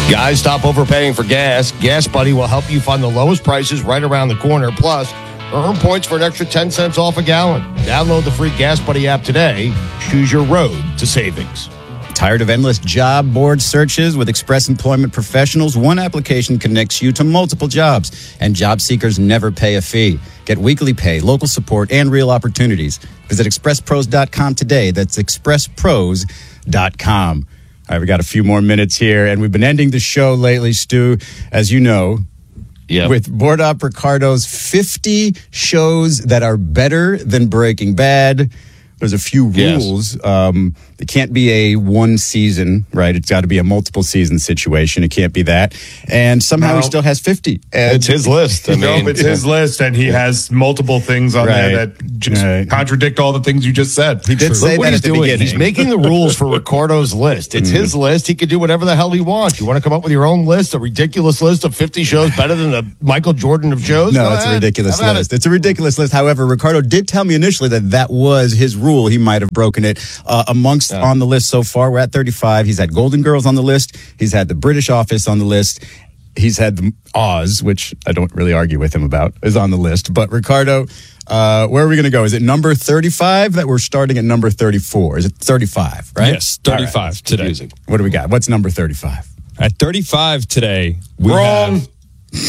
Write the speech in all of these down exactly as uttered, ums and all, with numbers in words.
Guys, stop overpaying for gas. Gas Buddy will help you find the lowest prices right around the corner. Plus, earn points for an extra ten cents off a gallon. Download the free Gas Buddy app today. Choose your road to savings. Tired of endless job board searches? With Express Employment Professionals, one application connects you to multiple jobs, and job seekers never pay a fee. Get weekly pay, local support, and real opportunities. Visit express pros dot com today. That's express pros dot com. All right, we got a few more minutes here, and we've been ending the show lately, Stu, as you know, yep. with Board Op Ricardo's fifty shows that are better than Breaking Bad. There's a few rules. Yes. Um, it can't be a one season, right? It's got to be a multiple season situation. It can't be that. And somehow no. he still has fifty. And it's his list. I mean, no, it's yeah. his list, and he has multiple things on right. there that just right. contradict all the things you just said. He did True. say Look that at the doing. beginning. He's making the rules for Ricardo's list. It's mm. his list. He can do whatever the hell he wants. You want to come up with your own list, a ridiculous list of fifty shows better than the Michael Jordan of shows? No, Go it's ahead. a ridiculous list. It. It's a ridiculous list. However, Ricardo did tell me initially that that was his rule. He might have broken it. Uh, amongst yeah. on the list so far, we're at thirty-five. He's had Golden Girls on the list. He's had the British Office on the list. He's had the Oz, which I don't really argue with him about, is on the list. But Ricardo, uh, where are we going to go? Is it number thirty-five that we're starting at number thirty-four? Is it thirty-five, right? Yes, thirty-five right. today. Confusing. What do we got? What's number thirty-five? At thirty-five today, we Wrong. have...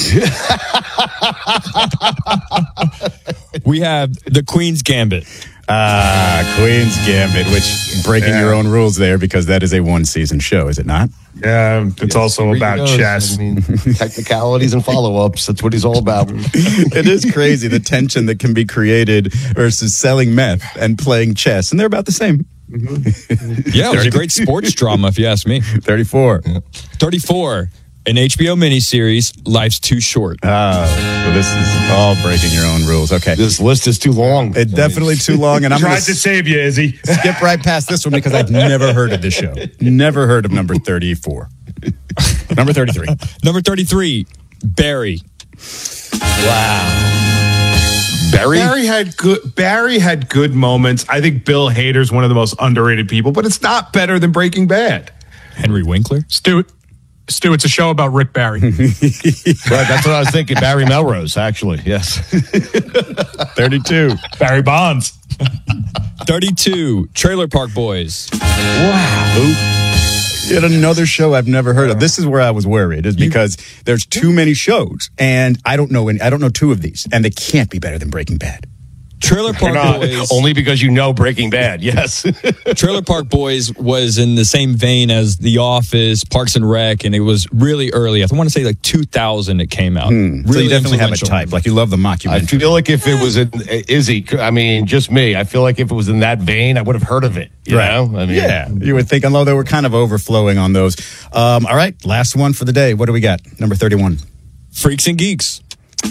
we have The Queen's Gambit. Ah, Queen's Gambit, which breaking yeah. your own rules there because that is a one-season show, is it not? Yeah, it's yes, also about chess. I mean, technicalities and follow-ups. That's what he's all about. It is crazy, the tension that can be created versus selling meth and playing chess, and they're about the same. Mm-hmm. Yeah, it was a great sports drama, if you ask me. thirty-four. Yeah. thirty-four. An H B O miniseries, Life's Too Short. Ah, so this is all breaking your own rules. Okay. This list is too long. It's definitely too long. And I'm trying to save you, Izzy. Skip right past this one because I've never heard of this show. Never heard of number thirty-four. Number thirty-three. Number thirty-three, Barry. Wow. Barry? Barry had good Barry had good moments. I think Bill Hader's one of the most underrated people, but it's not better than Breaking Bad. Henry Winkler? Stu, Stu, it's a show about Rick Barry. Right, that's what I was thinking. Barry Melrose, actually. Yes. thirty-two. Barry Bonds. thirty-two. Trailer Park Boys. Wow. Yet another show I've never heard of. This is where I was worried, is because there's too many shows, and I don't know any, I don't know two of these, and they can't be better than Breaking Bad. Trailer Park Boys. Only because you know Breaking Bad, yes. Trailer Park Boys was in the same vein as The Office, Parks and Rec, and it was really early. I want to say like two thousand it came out. Hmm. Really so you definitely have a type. Like you love the mockumentary. I feel like if it was in Izzy, I mean, just me, I feel like if it was in that vein, I would have heard of it. You right. know? I mean, yeah, you would think, although they were kind of overflowing on those. Um, all right, last one for the day. What do we got? Number thirty-one. Freaks and Geeks.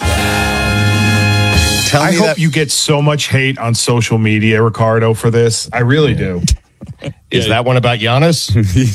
Tell I hope that- you get so much hate on social media, Ricardo, for this. I really yeah. do. Is yeah. that one about Giannis?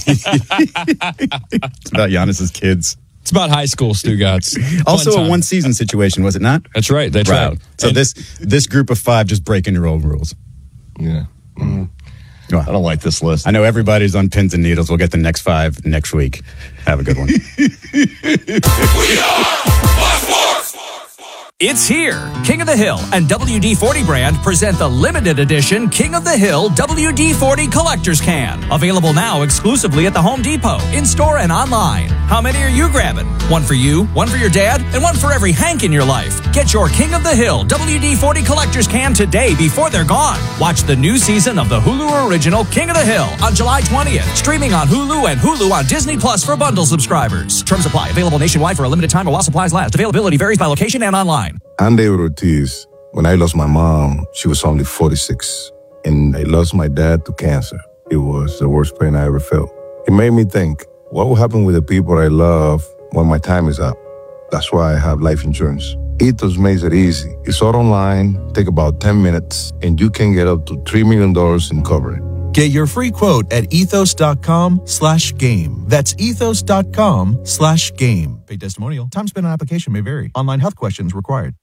It's about Giannis's kids. It's about high school, Stu Gatz. Also a one-season situation, was it not? That's right. That's right. right. So and this this group of five just breaking your own rules. Yeah. Mm. Well, I don't like this list. I know everybody's on pins and needles. We'll get the next five next week. Have a good one. We are Sports. It's here. King of the Hill and W D forty brand present the limited edition King of the Hill W D forty Collector's Can. Available now exclusively at the Home Depot, in-store and online. How many are you grabbing? One for you, one for your dad, and one for every Hank in your life. Get your King of the Hill W D forty Collector's Can today before they're gone. Watch the new season of the Hulu original King of the Hill on July twentieth. Streaming on Hulu and Hulu on Disney Plus for bundle subscribers. Terms apply. Available nationwide for a limited time or while supplies last. Availability varies by location and online. I'm David Ortiz. When I lost my mom, she was only forty-six. And I lost my dad to cancer. It was the worst pain I ever felt. It made me think, what will happen with the people I love when my time is up? That's why I have life insurance. Ethos makes it easy. It's all online, take about ten minutes, and you can get up to three million dollars in coverage. Get your free quote at ethos.com slash game. That's ethos.com slash game. Paid testimonial. Time spent on application may vary. Online health questions required.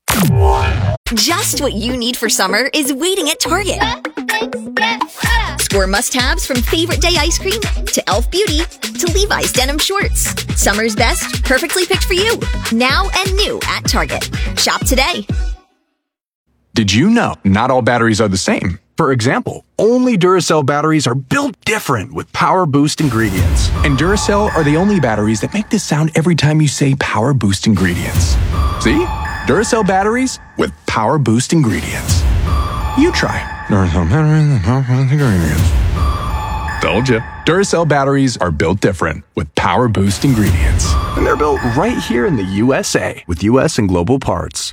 Just what you need for summer is waiting at Target. For must-haves from favorite day ice cream to e l f Beauty to Levi's denim shorts. Summer's best, perfectly picked for you. Now and new at Target. Shop today. Did you know not all batteries are the same? For example, only Duracell batteries are built different with Power Boost ingredients. And Duracell are the only batteries that make this sound every time you say Power Boost ingredients. See? Duracell batteries with Power Boost ingredients. You try. Duracell batteries with Power Boost ingredients. Told ya. Duracell batteries are built different with Power Boost ingredients. And they're built right here in the U S A with U S and global parts.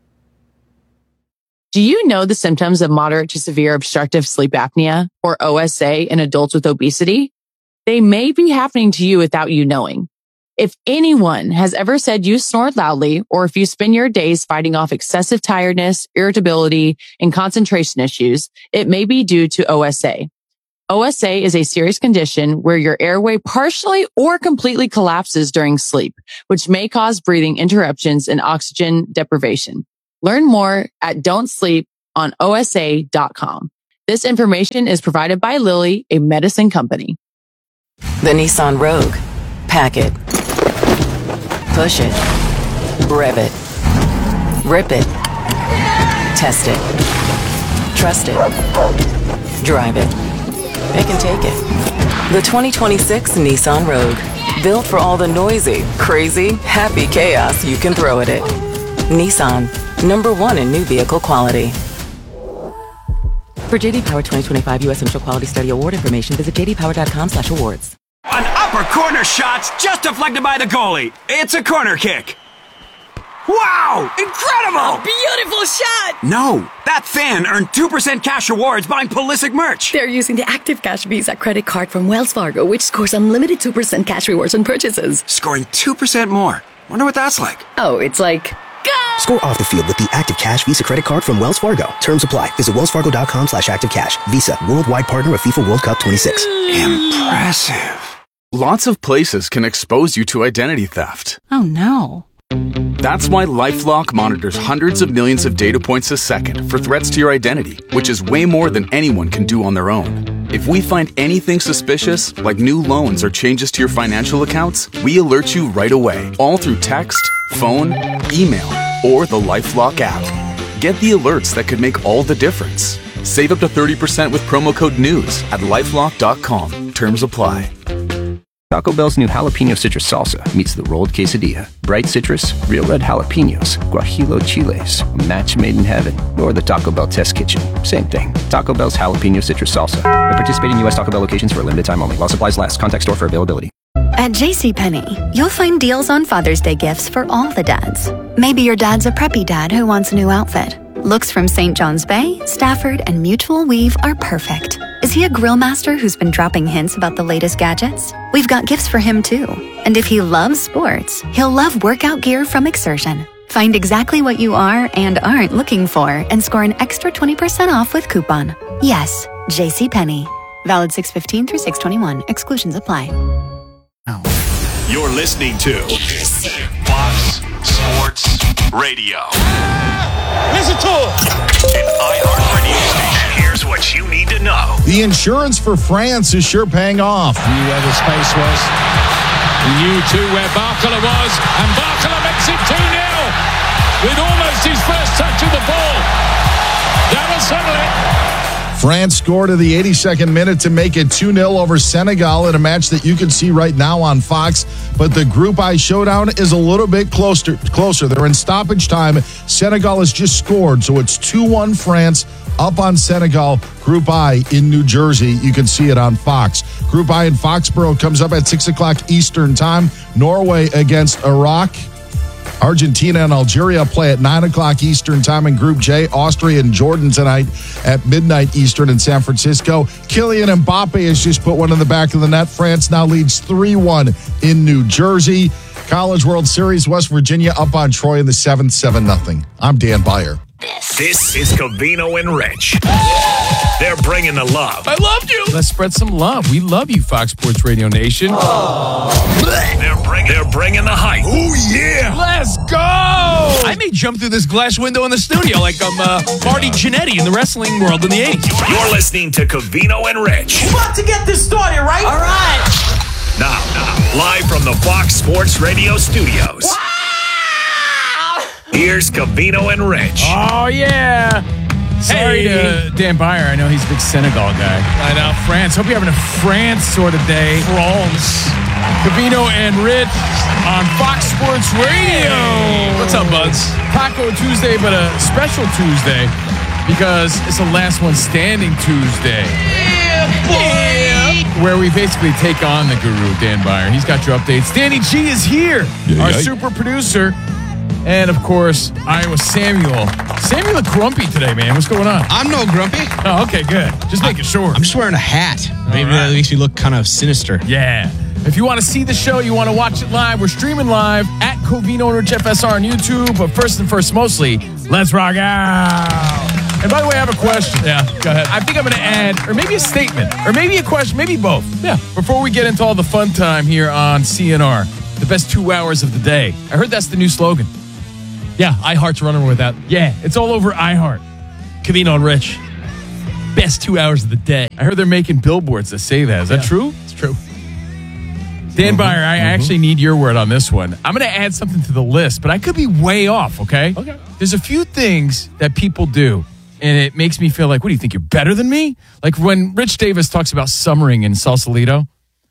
Do you know the symptoms of moderate to severe obstructive sleep apnea, or O S A, in adults with obesity? They may be happening to you without you knowing. If anyone has ever said you snore loudly, or if you spend your days fighting off excessive tiredness, irritability, and concentration issues, it may be due to O S A. O S A is a serious condition where your airway partially or completely collapses during sleep, which may cause breathing interruptions and oxygen deprivation. Learn more at don't sleep on O S A dot com. This information is provided by Lilly, a medicine company. The Nissan Rogue. Pack it. Push it. Rev it. Rip it. Test it. Trust it. Drive it. It can take it. The twenty twenty-six Nissan Rogue. Built for all the noisy, crazy, happy chaos you can throw at it. Nissan. Number one in new vehicle quality. For J D Power twenty twenty-five U S Initial Quality Study Award information, visit j d power dot com slash awards. An upper corner shot's just deflected by the goalie. It's a corner kick. Wow! Incredible! A beautiful shot! No, that fan earned two percent cash rewards buying Pulisic merch. They're using the Active Cash Visa credit card from Wells Fargo, which scores unlimited two percent cash rewards on purchases. Scoring two percent more. Wonder what that's like. Oh, it's like... Score off the field with the Active Cash Visa credit card from Wells Fargo. Terms apply. Visit wells fargo dot com slash active cash. Visa, worldwide partner of FIFA World Cup twenty-six. Impressive. Lots of places can expose you to identity theft. Oh, no. That's why LifeLock monitors hundreds of millions of data points a second for threats to your identity, which is way more than anyone can do on their own. If we find anything suspicious, like new loans or changes to your financial accounts, we alert you right away, all through text, phone, email, or the LifeLock app. Get the alerts that could make all the difference. Save up to thirty percent with promo code NEWS at lifelock dot com. Terms apply. Taco Bell's new jalapeno citrus salsa meets the rolled quesadilla. Bright citrus, real red jalapenos, guajillo chiles, a match made in heaven, or the Taco Bell test kitchen. Same thing. Taco Bell's jalapeno citrus salsa. At participating U S Taco Bell locations for a limited time only. While supplies last. Contact store for availability. At JCPenney, you'll find deals on Father's Day gifts for all the dads. Maybe your dad's a preppy dad who wants a new outfit. Looks from Saint John's Bay, Stafford, and Mutual Weave are perfect. Is he a grill master who's been dropping hints about the latest gadgets? We've got gifts for him too. And if he loves sports, he'll love workout gear from Exertion. Find exactly what you are and aren't looking for and score an extra twenty percent off with coupon. Yes, JCPenney. Valid six fifteen through six twenty-one. Exclusions apply. You're listening to Fox Sports Radio. Listen to it. An iHeartRadio station. Here's what you need to know. The insurance for France is sure paying off. Knew where the space was. He knew too where Barcola was. And Barcola makes it two nil with almost his first touch of the ball. That'll settle it. France scored in the eighty-second minute to make it two nil over Senegal in a match that you can see right now on Fox. But the Group I showdown is a little bit closer. closer. They're in stoppage time. Senegal has just scored, so it's two one France up on Senegal. Group I in New Jersey. You can see it on Fox. Group I in Foxborough comes up at six o'clock Eastern time. Norway against Iraq. Argentina and Algeria play at nine o'clock Eastern time in Group J. Austria and Jordan tonight at midnight Eastern in San Francisco. Kylian Mbappe has just put one in the back of the net. France now leads three one in New Jersey. College World Series, West Virginia up on Troy in the seventh, seven nothing. I'm Dan Beyer. This is Covino and Rich. They're bringing the love. I loved you. Let's spread some love. We love you, Fox Sports Radio Nation. They're bringing They're bringing the hype. Oh, yeah. Let's go! I may jump through this glass window in the studio like I'm uh, Marty Jannetty in the wrestling world in the eighties. You're listening to Covino and Rich. We're about to get this started, right? All right. Now, now, live from the Fox Sports Radio studios. Wow! Here's Covino and Rich. Oh, yeah. Sorry Hey. to Dan Byer. I know he's a big Senegal guy. I know. France. Hope you're having a France sort of day. France. Covino and Rich on Fox Sports Radio. What's up, buds? Taco Tuesday, but a special Tuesday because it's the last one standing Tuesday. Yeah, boy. Where we basically take on the guru, Dan Byer. He's got your updates. Danny G is here, Yeah, our yeah. super producer. And, of course, Iowa Samuel. Samuel look grumpy today, man. What's going on? I'm no grumpy. Oh, okay, good. Just making sure. I'm just wearing a hat. Maybe right. that makes me look kind of sinister. Yeah. If you want to see the show, you want to watch it live, we're streaming live at Covino and Rich F S R on YouTube. But first and first, mostly, let's rock out. And by the way, I have a question. Yeah, go ahead. I think I'm going to add, or maybe a statement, or maybe a question, maybe both. Yeah. Before we get into all the fun time here on C N R, the best two hours of the day. I heard that's the new slogan. Yeah, iHeart's running with that. Yeah, it's all over iHeart. Covino and Rich. Best two hours of the day. I heard they're making billboards that say that. Is that Yeah. true? It's true. Dan Byer, I actually need your word on this one. I'm going to add something to the list, but I could be way off, okay? Okay. There's a few things that people do, and it makes me feel like, what do you think, you're better than me? Like when Rich Davis talks about summering in Sausalito.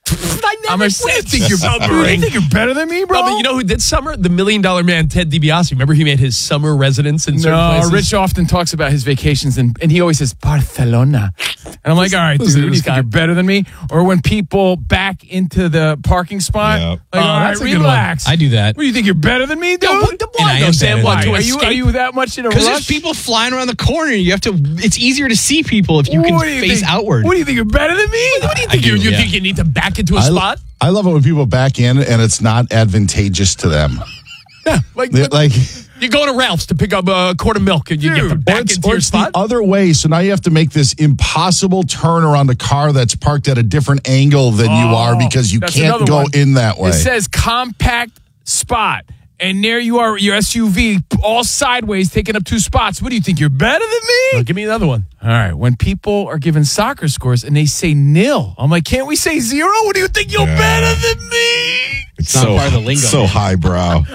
I never said think you're, summering. you think you're better than me, bro? No, but you know who did summer? The Million Dollar Man, Ted DiBiase. Remember he made his summer residence in certain No, places? Rich often talks about his vacations, and, and he always says Barcelona. And I'm like, all right, dude, Listen to what do you this think guy. you're better than me? Or when people back into the parking spot, Yeah. like, Oh, all right, that's a good relax. one. I do that. What do you think you're better than me, dude? No, but the And why I though, am Sam? better What, than to you. Are you, escape? are you that much in a rush? Because there's people flying around the corner. You have to. It's easier to see people if you can What do you face think? outward. What do you think? You're better than me? What do you I think? do, you you yeah. think you need to back into a I, spot? I love it when people back in and it's not advantageous to them. Yeah, like, They- like you go to Ralph's to pick up a quart of milk and you Dude, get to back or it's, into or your it's spot. the other way. So now you have to make this impossible turn around a car that's parked at a different angle than you are because you Oh, That's can't another go one. in that way. It says compact spot. And there you are, your S U V, all sideways, taking up two spots. What do you think? You're better than me? Well, give me another one. All right. When people are given soccer scores and they say nil, I'm like, can't we say zero? What do you think? You're Yeah. better than me? It's not part of the lingo. So man. highbrow.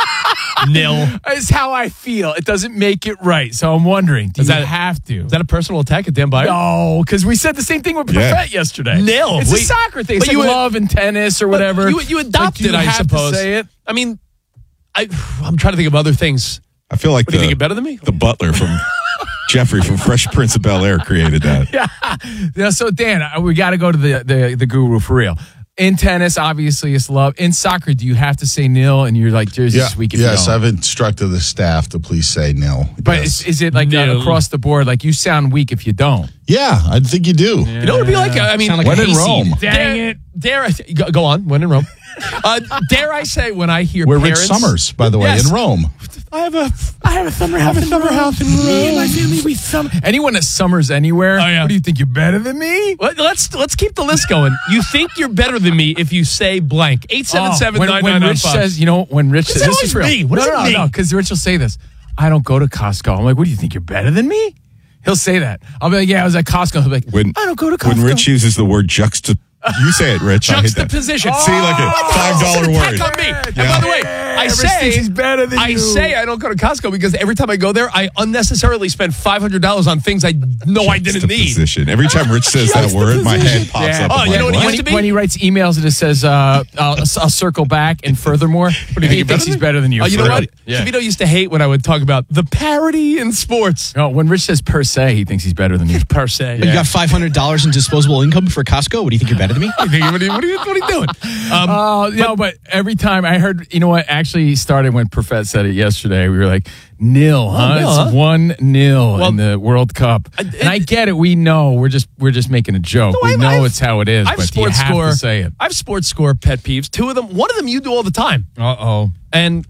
Nil. It's how I feel. It doesn't make it right. So I'm wondering, do Is you that- have to? Is that a personal attack at Dan Byer? No, because we said the same thing with Yeah. Perfett yesterday. Nil. It's Wait, a soccer thing. It's but like you- love and tennis or whatever. You, you Like, adopted, do you I have to suppose. say it? I mean, I, I'm trying to think of other things. I feel like What, do you the, think you're better than me? the butler from Jeffrey from Fresh Prince of Bel Air created that. Yeah. yeah. So Dan, uh, we got to go to the, the the guru for real. In tennis, obviously, it's love. In soccer, do you have to say nil? And you're like, Jersey yeah, this week if yes, you don't. I've instructed the staff to please say nil. But Yes. is, is it like uh, Nil. across the board? Like you sound weak if you don't. yeah, I think you do. You know what it'd be like? I mean, Sound like when a in hayseed. Rome. Dang Dare, it. dare I th- go, go on? When in Rome? uh, dare I say when I hear We're parents, Rich Summers, by the way, Yes. in Rome. I have a I have a summer house. in summer house in Me and my family we summer. Anyone that summers anywhere. Oh, yeah. What do you think? You're better than me? Let- Let's let's keep the list going. You think you're better than me if you say blank. eight seven seven when, nine when nine nine Rich five. says, you know, when Rich What says, does this that is always real. mean? What no, does no, it no, mean? because Rich will say this. I don't go to Costco. I'm like, what do you think? You're better than me? He'll say that. I'll be like, yeah, I was at Costco. He'll be like, When, I don't go to Costco. when Rich uses the word juxta, you say it, Rich. I hate that. Juxtaposition. See, like a five dollar Attack word. on me. Yeah. And by the way, I Ever say since he's better than I you. say I don't go to Costco because every time I go there, I unnecessarily spend five hundred dollars on things I know I didn't need. Juxtaposition. Every time Rich says that word, my head pops Yeah. up. Oh, I'm you like, know what what? he when, used to he, be? when he writes emails and it says, uh, I'll, I'll circle back and furthermore, what do you think he thinks he's better than you? Oh, you know For what? real. Yeah. Savino used to hate when I would talk about the parity in sports. No, when Rich says per se, he thinks he's better than you. Per se. Yeah. You got five hundred dollars in disposable income for Costco? What do you think you're better than me? what, are you, what, are you, what are you doing? Um, Oh, no, but every time I heard, you know what, actually started when Perfett said it yesterday. We were like, nil, huh? nil, it's huh? one nil Well, in the World Cup. I- and I get it. We know. We're just we're just making a joke. No, we I've- know I've- it's how it is, I have but sports you have score. to say it. I have sports score pet peeves. Two of them. One of them you do all the time. Uh-oh. And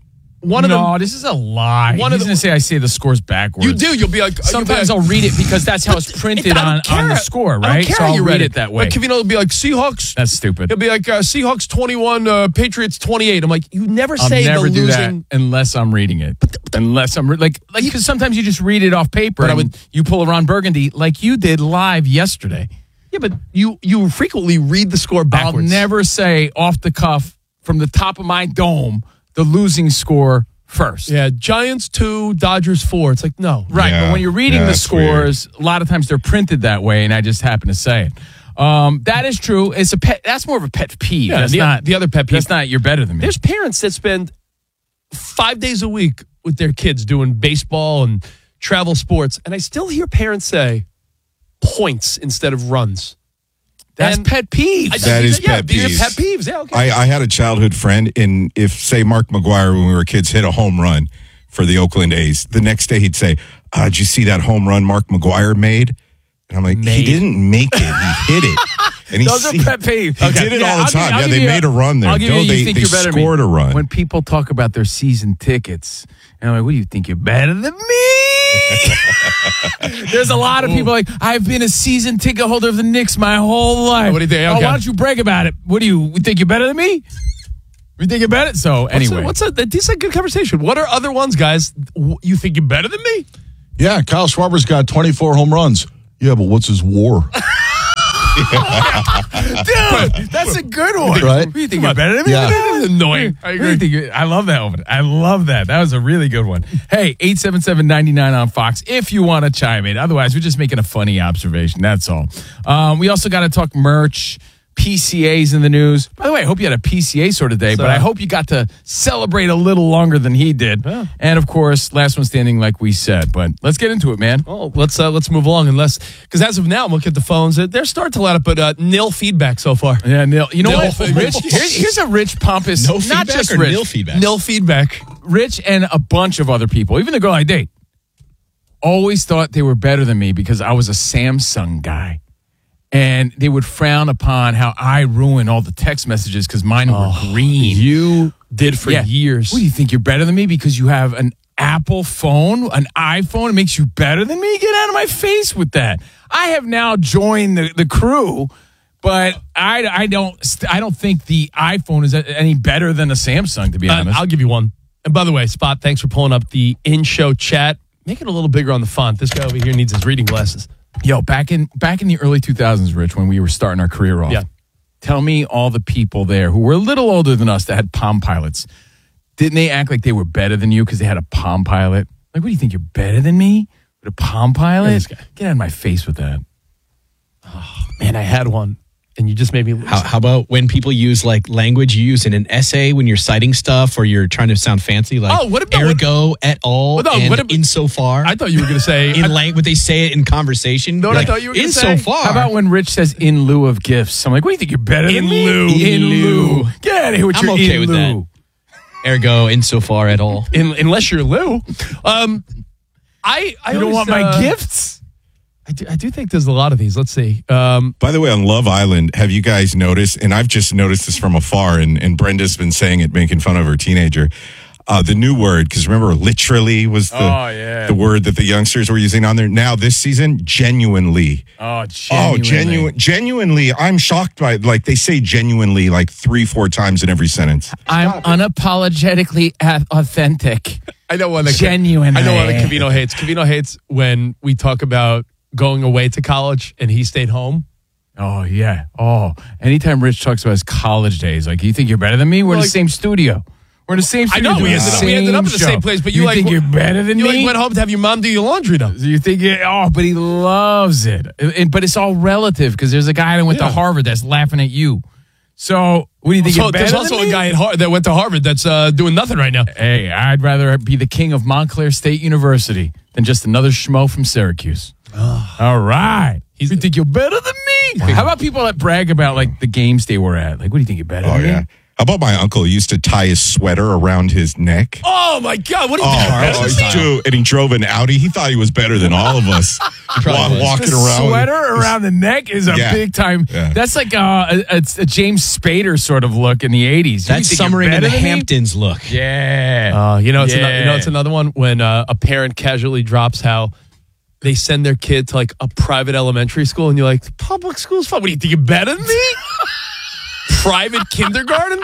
one of no, them. No, this is a lie. One He's of going to say I say the scores backwards. You do. You'll be like. Sometimes you'll be like, I'll read it because that's how it's printed on, on the score, right? I don't care so how I'll you read read it that way. Like Covino will be like Seahawks. That's stupid. He'll be like uh, Seahawks twenty-one, uh, Patriots twenty-eight. I'm like, you never I'll say never the do losing. that unless I'm reading it. Unless I'm re- like like because sometimes you just read it off paper. But I and would- you pull a Ron Burgundy like you did live yesterday. Yeah, but you you frequently read the score backwards. I'll never say off the cuff from the top of my dome the losing score first. Yeah, Giants two, Dodgers four. It's like no, Right, Yeah. but when you're reading Yeah, the that's scores, a lot of times they're printed that way, and I just happen to say it. Um, that is true. It's a pet. That's more of a pet peeve. Yeah, that's the, not the other pet peeve. That's not. You're better than me. There's parents that spend five days a week with their kids doing baseball and travel sports, and I still hear parents say points instead of runs. That's And pet peeve. I- That is yeah, pet these are peeves. pet peeves. Yeah, okay. I, I had a childhood friend, and if, say, Mark McGuire, when we were kids, hit a home run for the Oakland A's, the next day he'd say, uh, did you see that home run Mark McGuire made? And I'm like, Made? he didn't make it. He hit it. And he, Those are he- pet peeves. He did it all the I'll give- time. I'll Yeah, give they you made a run there. I'll give No, you, you they think they you're better than scored me. a run. When people talk about their season tickets, and I'm like, what do you think? You're better than me? There's a lot of people like, I've been a season ticket holder of the Knicks my whole life. What do you think? Oh, Okay. why don't you brag about it? What do you, you think you're better than me? You think you're better? So anyway. what's a, what's a this is a good conversation? What are other ones, guys? w- You think you're better than me? Yeah, Kyle Schwarber's got twenty-four home runs. Yeah, but what's his war? Dude, that's a good one. Right? What do you think you're better than me? Yeah. That's annoying. I agree. I love that one. I love that. That was a really good one. Hey, eight seven seven, nine nine on Fox if you want to chime in. Otherwise, we're just making a funny observation. That's all. Um, we also got to talk merch. P C As in the news. By the way, I hope you had a P C A sort of day, So- but I hope you got to celebrate a little longer than he did. Yeah. And of course, last one standing, like we said. But let's get into it, man. Oh, let's uh, let's move along. Unless because as of now, I'm looking at the phones. uh, They're starting to let up, but uh, nil feedback so far. Yeah, Neil. You know Nil what? feedback. Rich, here's, here's a Rich pompous. No not feedback just or Rich. nil feedback? Nil feedback. Rich and a bunch of other people, even the girl I date, always thought they were better than me because I was a Samsung guy. And they would frown upon how I ruin all the text messages because mine were green. You did for Yeah. years. What do you think? You're better than me because you have an Apple phone, an iPhone? It makes you better than me? Get out of my face with that. I have now joined the, the crew, but I, I don't I don't think the iPhone is any better than a Samsung, to be Uh, honest. I'll give you one. And by the way, Spot, thanks for pulling up the in-show chat. Make it a little bigger on the font. This guy over here needs his reading glasses. Yo, back in back in the early two thousands, Rich, when we were starting our career off, Yeah. tell me all the people there who were a little older than us that had Palm Pilots. Didn't they act like they were better than you because they had a Palm Pilot? Like, what do you think? You're better than me with a Palm Pilot? this guy. Get out of my face with that. Man, I had one, and you just made me lose. How, how about when people use like language you use in an essay when you're citing stuff or you're trying to sound fancy, like Oh, what about- ergo, et al, Well, no, and what ab- insofar? I thought you were going to say in I- lang- but they say it in conversation. No, what I Like, thought you were gonna say? insofar. How about when Rich says in lieu of gifts? I'm like, what do you think? You're better In than me? lieu. In In lieu. lieu. Get out of here with I'm your okay in with lieu. ergo, insofar, et al. in, unless you're Lou. Um, I, I You don't always, want my uh, gifts? I do, I do think there's a lot of these. Let's see. Um, By the way, on Love Island, have you guys noticed, and I've just noticed this from afar, and, and Brenda's been saying it, making fun of her teenager, uh, the new word, because remember, literally was the, Oh, yeah. the word that the youngsters were using on there. Now, this season, genuinely. Oh, Oh, genuinely. genuine, genuinely. I'm shocked by, like, they say genuinely like three, four times in every sentence. I'm unapologetically a- authentic. I know one that Genuine. I know one that Cavino hates. Cavino hates when we talk about going away to college and he stayed home. Oh, yeah. Oh, anytime Rich talks about his college days, like, you think you're better than me? We're in Like- the same studio. We're in the same I studio. know we doing ended, the up, we ended up in the show. same place, but you, like think you're better than you me? like went home to have your mom do your laundry though. You think, it, oh, but he loves it. And- but it's all relative because there's a guy that went Yeah. to Harvard that's laughing at you. So, what do you think? So you're better there's than also me? a guy at Har- that went to Harvard that's uh, doing nothing right now. Hey, I'd rather be the king of Montclair State University than just another schmo from Syracuse. All right. You think you're better than me? How about people that brag about like the games they were at? Like, what do you think? You're better Oh, than yeah. me? How about my uncle? He used to tie his sweater around his neck. Oh, my God. What are you Oh, doing? oh, dude, and he drove an Audi. He thought he was better than all of us. Wa- walking the around. Sweater around the neck is a Yeah. big time. Yeah. That's like a, a, a James Spader sort of look in the eighties. You That's think you're summering in better the than me? Hamptons look. Yeah. Uh, you know, it's Yeah. ano- you know, it's another one when uh, a parent casually drops how they send their kid to like a private elementary school, and you're like, public school's fun. What do you think? You're better than me? Private kindergarten?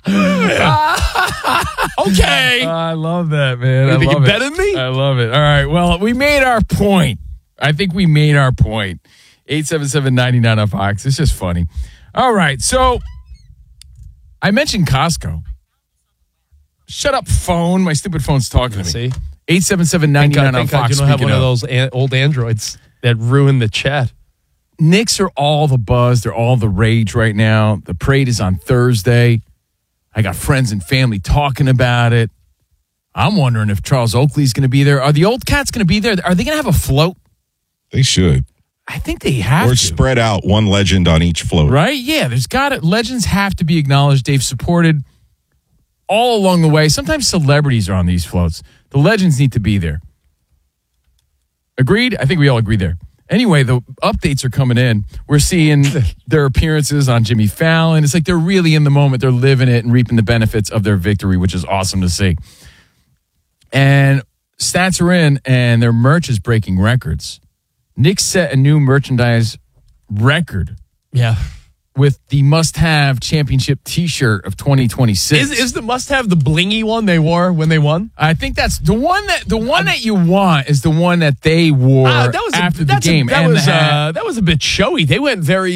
Okay. I love that, man. You I think love you're it. better than me? I love it. All right. Well, we made our point. I think we made our point. eight seven seven, nine nine on Fox. It's just funny. All right. So I mentioned Costco. Shut up, phone. My stupid phone's talking to me. See? eight seven seven, nine Thank God, nine on thank God Fox. you don't have Speaking one of of. those an- old androids that ruin the chat. Knicks are all the buzz. They're all the rage right now. The parade is on Thursday. I got friends and family talking about it. I'm wondering if Charles Oakley's going to be there. Are the old cats going to be there? Are they going to have a float? They should. I think they have Or to. spread out one legend on each float. Right? Yeah, there's got it. Legends have to be acknowledged. They've supported all along the way. Sometimes celebrities are on these floats. The legends need to be there. Agreed? I think we all agree there. Anyway, the updates are coming in. We're seeing their appearances on Jimmy Fallon. It's like they're really in the moment. They're living it and reaping the benefits of their victory, which is awesome to see. And stats are in, and their merch is breaking records. Knicks set a new merchandise record. Yeah. With the must-have championship T-shirt of twenty twenty-six. Is, is the must-have the blingy one they wore when they won? I think that's the one that the one that you want is the one that they wore Ah, that was a- after the that's a- game. that and was the hat. uh, that was a bit showy. They went very